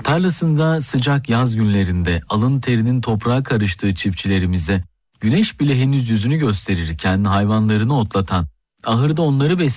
Tarlasında sıcak yaz günlerinde alın terinin toprağa karıştığı çiftçilerimize güneş bile henüz yüzünü gösterirken hayvanlarını otlatan, ahırda onları besleyen